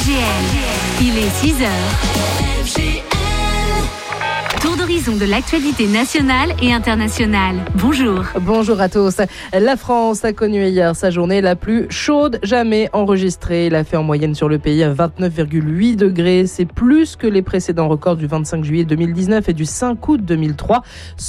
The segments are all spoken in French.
LGL. Il est 6h. Tour d'horizon de l'actualité nationale et internationale. Bonjour. Bonjour à tous. La France a connu hier sa journée la plus chaude jamais enregistrée. Il a fait en moyenne sur le pays 29,8 degrés. C'est plus que les précédents records du 25 juillet 2019 et du 5 août 2003.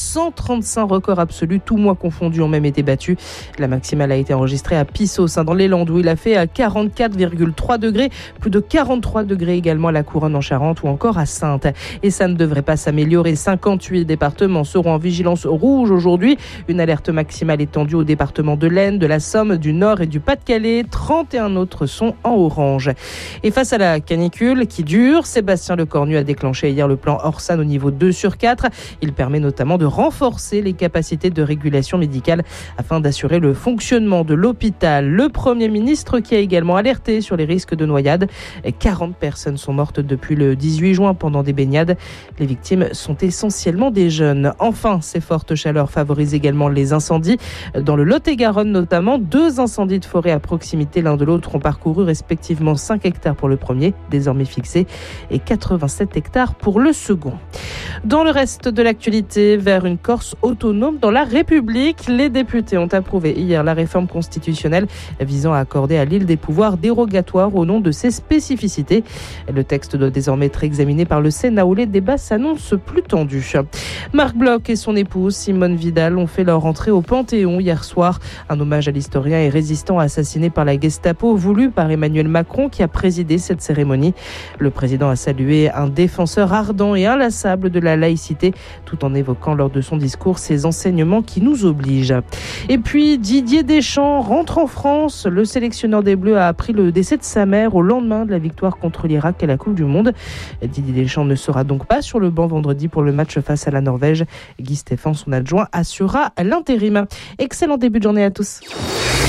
135 records absolus, tous mois confondus, ont même été battus. La maximale a été enregistrée à Pissos, dans les Landes, où il a fait à 44,3 degrés. Plus de 43 degrés également à la Couronne en Charente ou encore à Saintes. Et ça ne devrait pas s'améliorer. 58 départements seront en vigilance rouge aujourd'hui. Une alerte maximale étendue aux départements de l'Aisne, de la Somme, du Nord et du Pas-de-Calais. 31 autres sont en orange. Et face à la canicule qui dure, Sébastien Lecornu a déclenché hier le plan Orsan au niveau 2/4. Il permet notamment de renforcer les capacités de régulation médicale afin d'assurer le fonctionnement de l'hôpital. Le Premier ministre qui a également alerté sur les risques de noyade. 40 personnes sont mortes depuis le 18 juin pendant des baignades. Les victimes sont essentiellement des jeunes. Enfin, ces fortes chaleurs favorisent également les incendies. Dans le Lot-et-Garonne notamment, 2 incendies de forêt à proximité l'un de l'autre ont parcouru respectivement 5 hectares pour le premier, désormais fixé, et 87 hectares pour le second. Dans le reste de l'actualité, vers une Corse autonome dans la République, les députés ont approuvé hier la réforme constitutionnelle visant à accorder à l'île des pouvoirs dérogatoires au nom de ses spécificités. Le texte doit désormais être examiné par le Sénat où les débats s'annoncent plus tendu. Marc Bloch et son épouse Simone Vidal ont fait leur entrée au Panthéon hier soir. Un hommage à l'historien et résistant assassiné par la Gestapo, voulu par Emmanuel Macron qui a présidé cette cérémonie. Le président a salué un défenseur ardent et inlassable de la laïcité, tout en évoquant lors de son discours ses enseignements qui nous obligent. Et puis Didier Deschamps rentre en France. Le sélectionneur des Bleus a appris le décès de sa mère au lendemain de la victoire contre l'Irak à la Coupe du Monde. Didier Deschamps ne sera donc pas sur le banc vendredi pour le match face à la Norvège. Guy Stéphane, son adjoint, assurera l'intérim. Excellent début de journée à tous.